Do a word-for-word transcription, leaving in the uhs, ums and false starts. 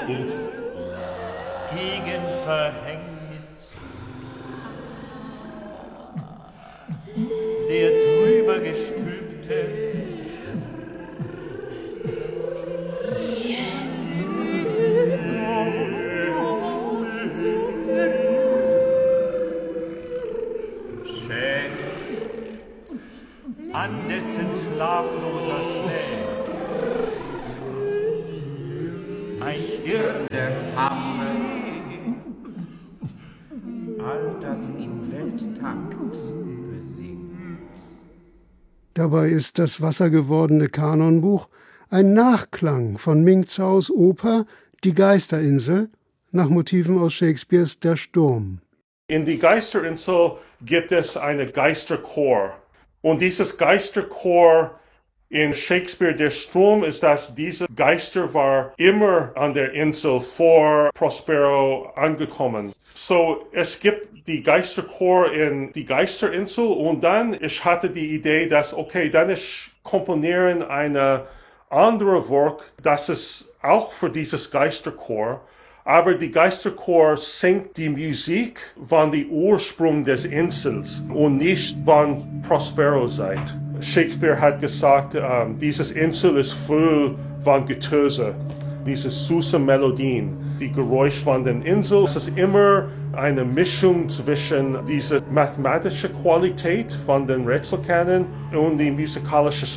und gegen Verhängnis, der drüber gestülpte an dessen schlafloser schläft ein Irrdenhammer, all das im Welttakt besingt. Dabei ist das wassergewordene Kanonbuch ein Nachklang von Ming Zaos Oper Die Geisterinsel nach Motiven aus Shakespeares Der Sturm. In Die Geisterinsel gibt es einen Geisterchor. Und dieses Geisterchor in Shakespeare Der Sturm ist, dass diese Geister war immer an der Insel vor Prospero angekommen. So, es gibt die Geisterchor in die Geisterinsel und dann, ich hatte die Idee, dass, okay, dann ich komponieren eine andere Werk, das ist auch für dieses Geisterchor. Aber die Geisterchor singt die Musik von dem Ursprung des Insels und nicht von Prospero Zeit. Shakespeare hat gesagt, ähm, dieses Insel ist voll von Getöse, diese süße Melodien. Die Geräusch von den Inseln, es ist immer eine Mischung zwischen dieser mathematischen Qualität von den Rätselkanon und die musikalische